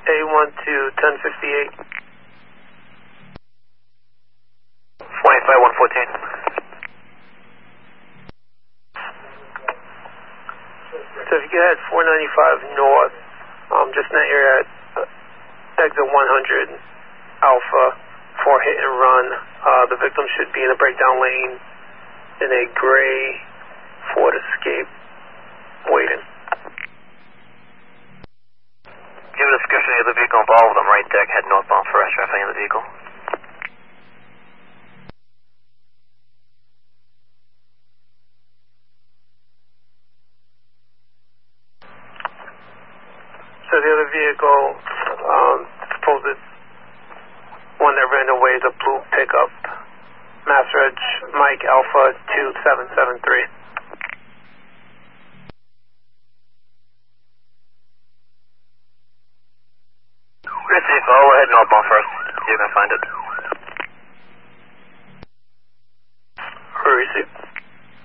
A1 to 1058. 114. So if you get at 495 north, just in that area at exit 100 Alpha for hit and run. The victim should be in a breakdown lane in a gray Ford Escape waiting. Give a description of the vehicle involved on right deck, head northbound for rest traffic in the vehicle. So the other vehicle, supposed one that ran away is a blue pickup. Mass Reg Mike Alpha 2773. We're safe, I'll head northbound first. You're gonna find it.